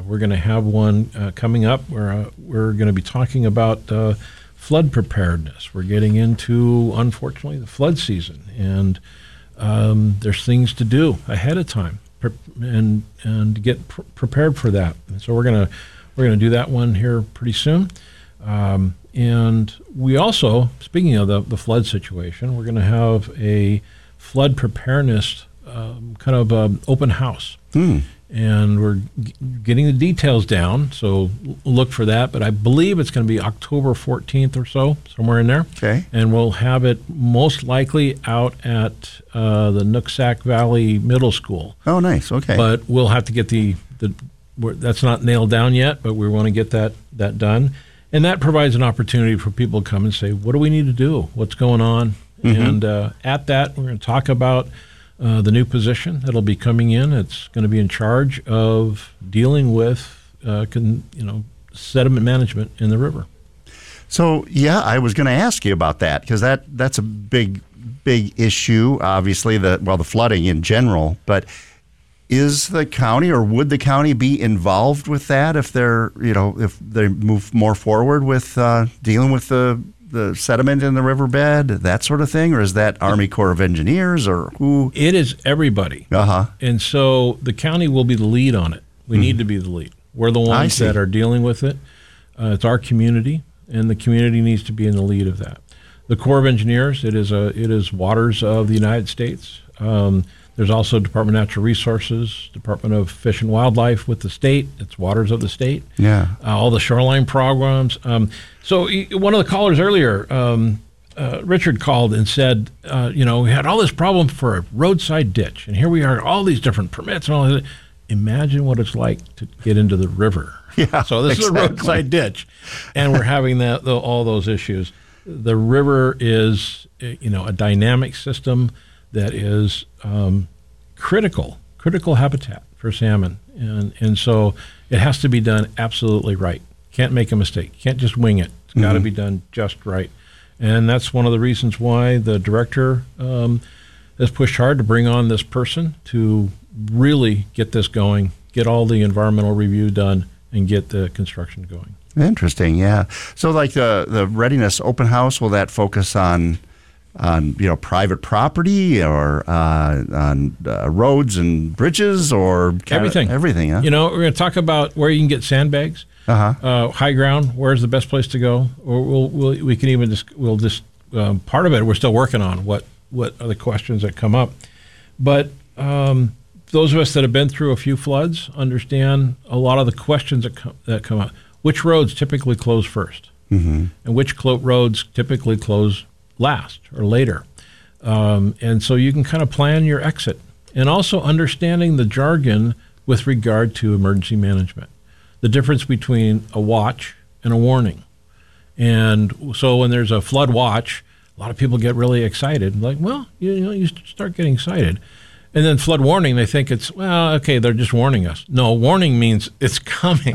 We're going to have one coming up where we're going to be talking about flood preparedness. We're getting into, unfortunately, the flood season, and there's things to do ahead of time and get prepared for that. And so we're gonna do that one here pretty soon. And we also, speaking of the flood situation, we're going to have a flood preparedness kind of open house. And we're getting the details down, so look for that. But I believe it's going to be October 14th or so, somewhere in there. Okay. And we'll have it most likely out at the Nooksack Valley Middle School. Oh, nice. Okay. But we'll have to get that's not nailed down yet, but we want to get that done. And that provides an opportunity for people to come and say, what do we need to do? What's going on? And at that, we're going to talk about the new position that'll be coming in. It's going to be in charge of dealing with sediment management in the river. So, yeah, I was going to ask you about that because that's a big issue, obviously, the flooding in general. But is the county, or would the county be involved with that if if they move more forward with dealing with the sediment in the riverbed, that sort of thing? Or is that Army Corps of Engineers, or who? It is everybody. And so the county will be the lead on it. We need to be the lead. We're the ones that are dealing with it. It's our community, and the community needs to be in the lead of that. The Corps of Engineers, it is Waters of the United States. There's also Department of Natural Resources, Department of Fish and Wildlife with the state. It's Waters of the state. Yeah. All the shoreline programs. So one of the callers earlier, Richard called and said, we had all this problem for a roadside ditch, and here we are, all these different permits and all that. Imagine what it's like to get into the river. Yeah, so this is a roadside ditch, and we're having all those issues. The river is, a dynamic system that is critical habitat for salmon, and so it has to be done absolutely right. Can't make a mistake. Can't just wing it. It's got to be done just right, and that's one of the reasons why the director has pushed hard to bring on this person to really get this going, get all the environmental review done, and get the construction going. Interesting, yeah. So, like the Readiness Open House, will that focus on private property or on roads and bridges, or everything? Everything, huh? We're going to talk about where you can get sandbags, high ground. Where's the best place to go? Or we can even part of it we're still working on. What are the questions that come up? But those of us that have been through a few floods understand a lot of the questions that come up. Which roads typically close first, and which roads typically close last or later, and so you can kind of plan your exit, and also understanding the jargon with regard to emergency management, the difference between a watch and a warning. And so when there's a flood watch, a lot of people get really excited, like, well, you start getting excited. And then flood warning, they think it's, okay, they're just warning us. No, warning means it's coming.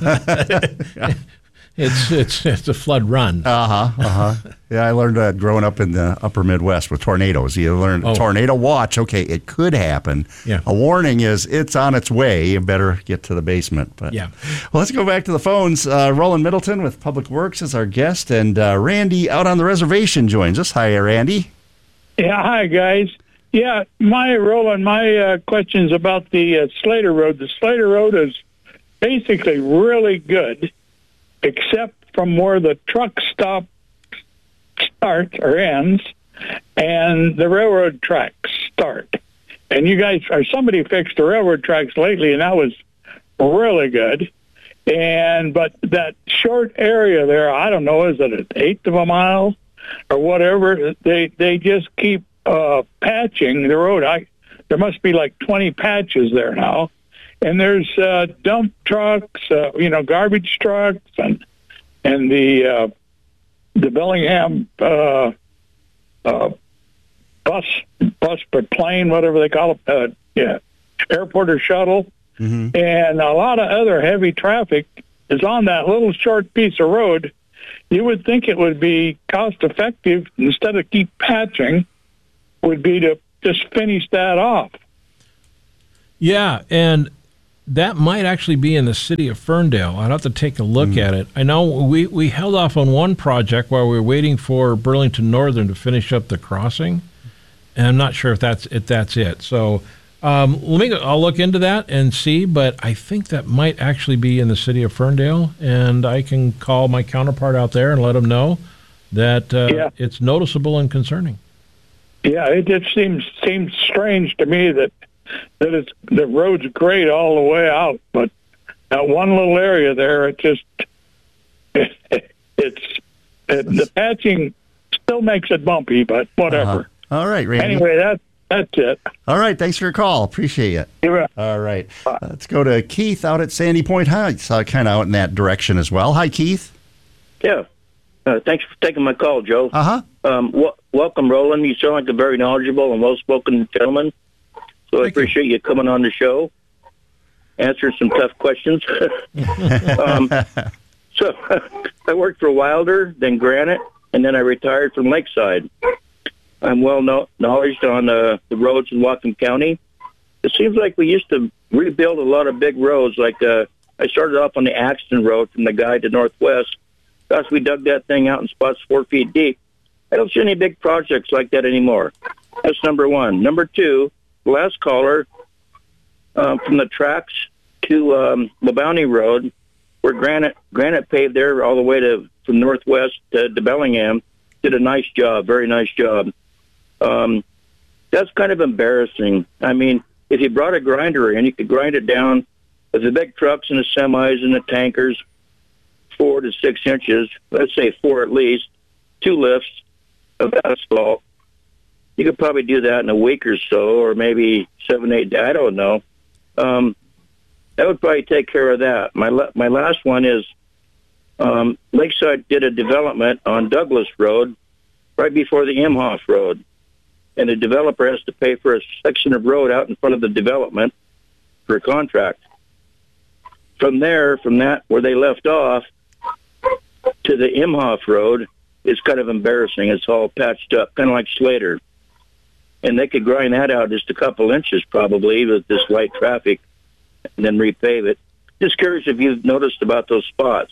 It's a flood run. Yeah, I learned that growing up in the upper Midwest with tornadoes. You learn tornado watch. Okay, it could happen. Yeah. A warning is it's on its way. You better get to the basement. But yeah. Well, let's go back to the phones. Roland Middleton with Public Works is our guest, and Randy out on the reservation joins us. Hi, Randy. Yeah, hi, guys. Yeah, my question's about the Slater Road. The Slater Road is basically really good, except from where the truck stop starts or ends, and the railroad tracks start. And somebody fixed the railroad tracks lately, and that was really good. But that short area there, I don't know, is it an eighth of a mile or whatever? They just keep patching the road. There must be like 20 patches there now, and there's dump trucks, garbage trucks, and the Bellingham bus or plane, whatever they call it, airport or shuttle, and a lot of other heavy traffic is on that little short piece of road. You would think it would be cost effective, instead of keep patching, would be to just finish that off. Yeah, and That might actually be in the city of Ferndale. I'd have to take a look at it. I know we held off on one project while we were waiting for Burlington Northern to finish up the crossing, and I'm not sure if that's it. So I'll look into that and see, but I think that might actually be in the city of Ferndale, and I can call my counterpart out there and let them know that it's noticeable and concerning. Yeah, it just seems strange to me that the road's great all the way out, but that one little area there, the patching still makes it bumpy, but whatever. All right, Randy. Anyway, that's it. All right, thanks for your call. Appreciate it. Yeah. All right, let's go to Keith out at Sandy Point Heights, kind of out in that direction as well. Hi, Keith. Yeah. Thanks for taking my call, Joe. Welcome, Roland. You sound like a very knowledgeable and well-spoken gentleman. So I appreciate you coming on the show, answering some tough questions. So I worked for Wilder, then Granite, and then I retired from Lakeside. I'm well knowledgeable on the roads in Whatcom County. It seems like we used to rebuild a lot of big roads. Like I started off on the Axton Road from the Guide to Northwest. Gosh, we dug that thing out in spots 4 feet deep. I don't see any big projects like that anymore. That's number one. Number two, the last caller, from the tracks to Labounty Road, where Granite paved there all the way from Northwest to Bellingham, did a nice job, very nice job. That's kind of embarrassing. I mean, if you brought a grinder in, you could grind it down with the big trucks and the semis and the tankers, 4 to 6 inches, let's say 4 at least, 2 lifts of asphalt. You could probably do that in a week or so, or maybe 7, 8 days. I don't know. That would probably take care of that. My last one is Lakeside did a development on Douglas Road right before the Imhoff Road. And the developer has to pay for a section of road out in front of the development for a contract. From that, where they left off, to the Imhoff Road, it's kind of embarrassing. It's all patched up, kind of like Slater. And they could grind that out just a couple inches probably with this light traffic and then repave it. Just curious if you've noticed about those spots.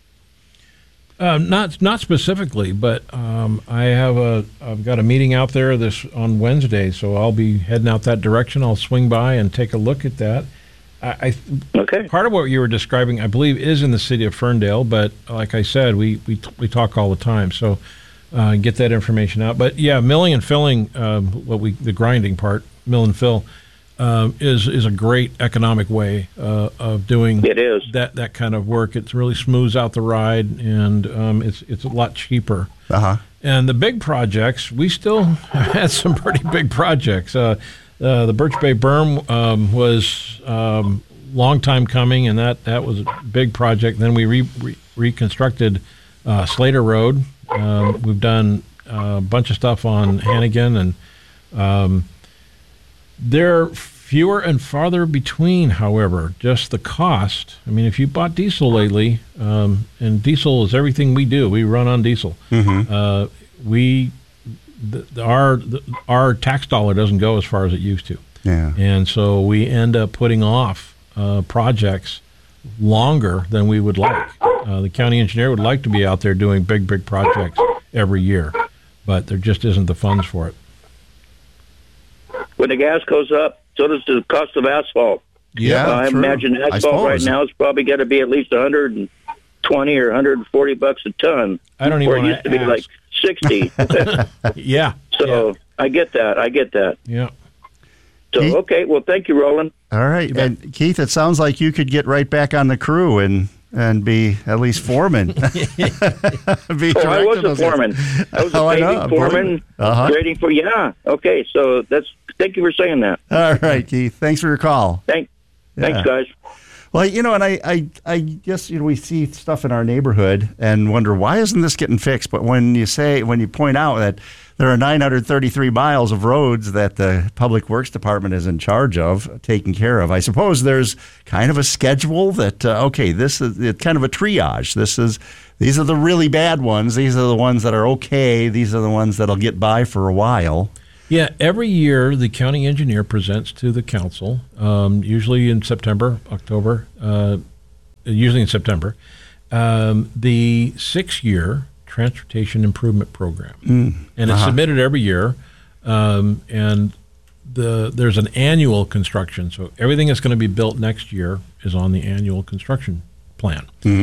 Not specifically, but I've got a meeting out there on Wednesday, so I'll be heading out that direction. I'll swing by and take a look at that. Okay. Part of what you were describing, I believe, is in the city of Ferndale, but like I said, we talk all the time, so get that information out. But yeah, milling and filling, the grinding part, mill and fill, is a great economic way of doing that kind of work. It really smooths out the ride, and it's a lot cheaper. And the big projects, we still had some pretty big projects. The Birch Bay berm was long time coming, and that was a big project. Then we reconstructed Slater Road. We've done a bunch of stuff on Hannigan, and they're fewer and farther between, however, just the cost. I mean, if you bought diesel lately, and diesel is everything we do. We run on diesel. Our tax dollar doesn't go as far as it used to. Yeah. And so we end up putting off projects longer than we would like. The county engineer would like to be out there doing big projects every year, but there just isn't the funds for it. When the gas goes up, so does the cost of asphalt. Yeah, I imagine asphalt right now is probably got to be at least $120 or $140 a ton. I don't even where it used to be like 60. Yeah. So yeah. I get that. Yeah. So, Keith? Okay, well, thank you, Roland. All right. And Keith, it sounds like you could get right back on the crew and be at least foreman. I was a foreman. I was a paving foreman, grading for, Okay, so thank you for saying that. All right, Keith. Thanks for your call. Thanks, guys. Well, and I guess, we see stuff in our neighborhood and wonder, why isn't this getting fixed? But when you point out that there are 933 miles of roads that the Public Works Department is in charge of, taking care of, I suppose there's kind of a schedule that, this is kind of a triage. These are the really bad ones. These are the ones that are okay. These are the ones that'll get by for a while. Yeah, every year the county engineer presents to the council, usually in September, October, usually in September, the 6-year transportation improvement program. And it's submitted every year, and there's an annual construction. So everything that's going to be built next year is on the annual construction plan.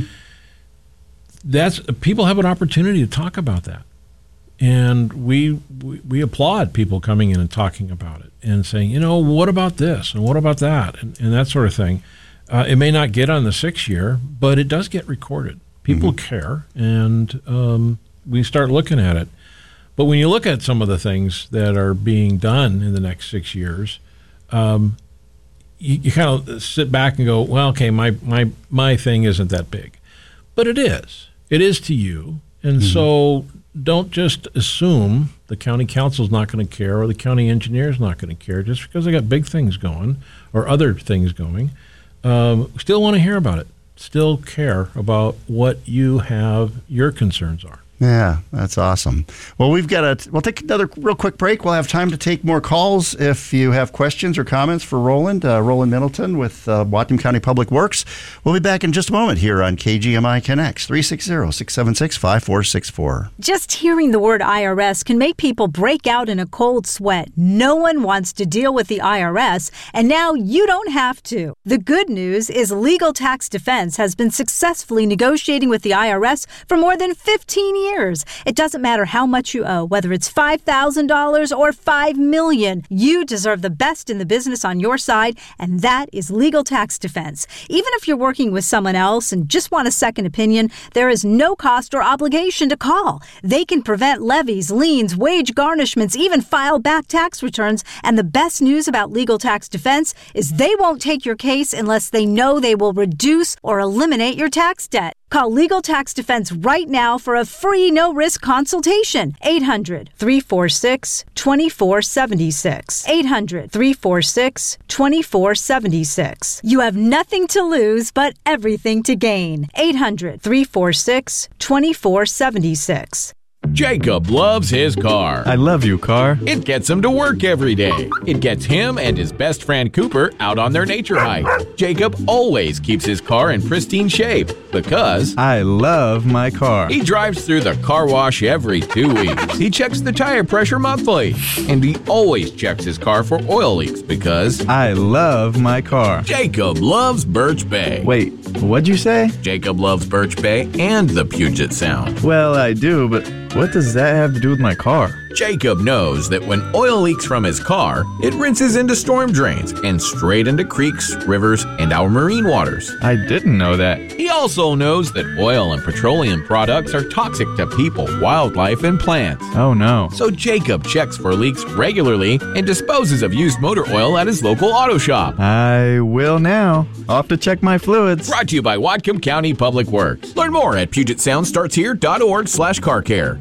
People have an opportunity to talk about that. And we applaud people coming in and talking about it and saying, what about this and what about that and that sort of thing. It may not get on the 6th year, but it does get recorded. People care, and we start looking at it. But when you look at some of the things that are being done in the next 6 years, you kind of sit back and go, well, okay, my thing isn't that big. But it is. It is to you. And so don't just assume the county council's not going to care or the county engineer's not going to care just because they got big things going or other things going. Still want to hear about it. Still care about what your concerns are. Yeah, that's awesome. Well, we'll take another real quick break. We'll have time to take more calls if you have questions or comments for Roland Middleton with Whatcom County Public Works. We'll be back in just a moment here on KGMI Connects, 360-676-5464. Just hearing the word IRS can make people break out in a cold sweat. No one wants to deal with the IRS, and now you don't have to. The good news is Legal Tax Defense has been successfully negotiating with the IRS for more than 15 years. It doesn't matter how much you owe, whether it's $5,000 or $5 million. You deserve the best in the business on your side, and that is Legal Tax Defense. Even if you're working with someone else and just want a second opinion, there is no cost or obligation to call. They can prevent levies, liens, wage garnishments, even file back tax returns. And the best news about Legal Tax Defense is they won't take your case unless they know they will reduce or eliminate your tax debt. Call Legal Tax Defense right now for a free no-risk consultation. 800-346-2476. 800-346-2476. You have nothing to lose but everything to gain. 800-346-2476. Jacob loves his car. I love you, car. It gets him to work every day. It gets him and his best friend Cooper out on their nature hike. Jacob always keeps his car in pristine shape because I love my car. He drives through the car wash every 2 weeks. He checks the tire pressure monthly. And he always checks his car for oil leaks because I love my car. Jacob loves Birch Bay. Wait, what'd you say? Jacob loves Birch Bay and the Puget Sound. Well, I do, but what does that have to do with my car? Jacob knows that when oil leaks from his car, it rinses into storm drains and straight into creeks, rivers, and our marine waters. I didn't know that. He also knows that oil and petroleum products are toxic to people, wildlife, and plants. Oh no. So Jacob checks for leaks regularly and disposes of used motor oil at his local auto shop. I will now. I'll have to check my fluids. Brought to you by Whatcom County Public Works. Learn more at PugetSoundStartsHere.org/car-care.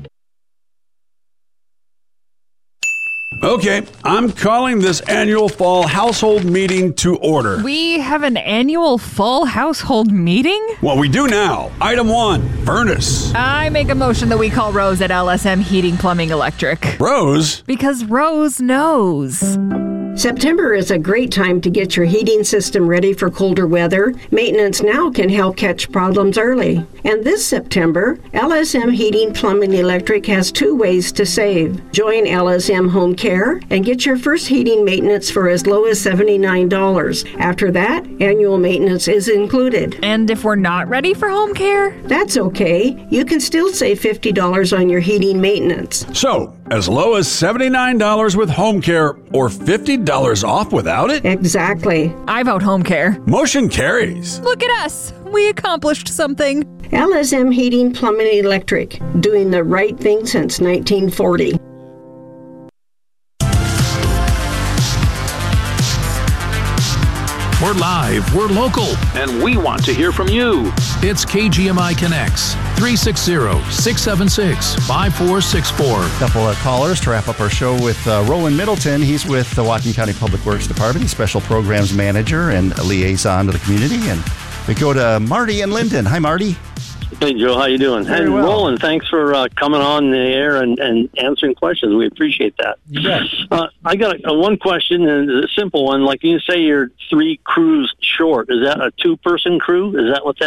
Okay, I'm calling this annual fall household meeting to order. We have an annual fall household meeting? Well, we do now. Item 1, furnace. I make a motion that we call Rose at LSM Heating, Plumbing, Electric. Rose? Because Rose knows. September is a great time to get your heating system ready for colder weather. Maintenance now can help catch problems early. And this September, LSM Heating, Plumbing, Electric has 2 ways to save. Join LSM Home Care and get your first heating maintenance for as low as $79. After that, annual maintenance is included. And if we're not ready for home care? That's okay. You can still save $50 on your heating maintenance. So, as low as $79 with home care or $50 off without it? Exactly. I vote home care. Motion carries. Look at us. We accomplished something. LSM Heating, Plumbing, Electric, doing the right thing since 1940. We're live, we're local, and we want to hear from you. It's KGMI Connects, 360-676-5464. Couple of callers to wrap up our show with Roland Middleton. He's with the Whatcom County Public Works Department. He's Special Programs Manager and a liaison to the community. And we go to Marty and Linden. Hi, Marty. Hey, Joe, how you doing? Very and well. Roland, thanks for coming on the air and answering questions. We appreciate that. Yeah. I got one question, and a simple one. Like you say, you're 3 crews short. Is that a 2-person crew? Is that what that